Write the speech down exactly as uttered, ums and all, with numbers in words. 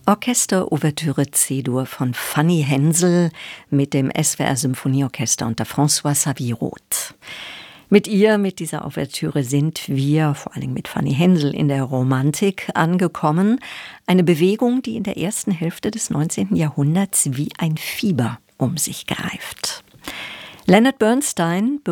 Orchester-Ouvertüre C-Dur von Fanny Hensel mit dem S W R Symphonieorchester unter François Xavier-Roth. Mit ihr, mit dieser Ouvertüre sind wir, vor allem mit Fanny Hensel, in der Romantik angekommen. Eine Bewegung, die in der ersten Hälfte des neunzehnten Jahrhunderts wie ein Fieber um sich greift. Leonard Bernstein